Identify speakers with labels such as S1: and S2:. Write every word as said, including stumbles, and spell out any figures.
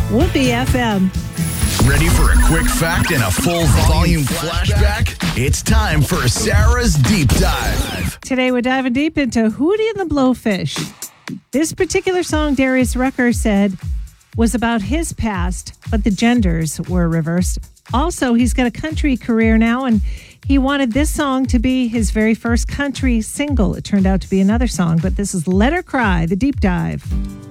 S1: Whoopee F M.
S2: Ready for a quick fact and a full volume flashback? It's time for Sarah's Deep Dive.
S1: Today we're diving deep into Hootie and the Blowfish. This particular song, Darius Rucker said, was about his past, but the genders were reversed. Also, he's got a country career now, and he wanted this song to be his very first country single. It turned out to be another song, but this is Let Her Cry, the Deep Dive.